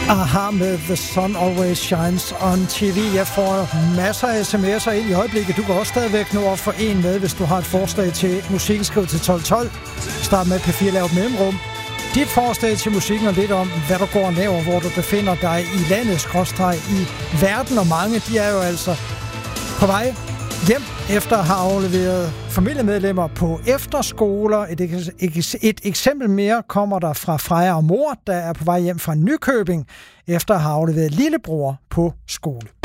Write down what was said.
Aha med The Sun Always Shines on TV. Jeg får masser af sms'er ind i øjeblikket. Du kan også stadigvæk nå at få en med, hvis du har et forslag til musikken. Skriv til 1212. Start med P4, lav mellemrum. Dit forslag til musikken og lidt om, hvad du går og laver, hvor du befinder dig i landet, skråstreg i verden. Og mange, de er jo altså på vej hjem efter at have afleveret familiemedlemmer på efterskoler. Et eksempel mere kommer der fra Freja og mor, der er på vej hjem fra Nykøbing efter at have afleveret lillebror på skole.